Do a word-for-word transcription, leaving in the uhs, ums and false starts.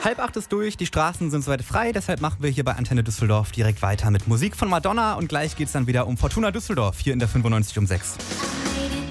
Halb acht ist durch, die Straßen sind soweit frei, deshalb machen wir hier bei Antenne Düsseldorf direkt weiter mit Musik von Madonna und gleich geht's dann wieder um Fortuna Düsseldorf hier in der fünfundneunzig um sechs.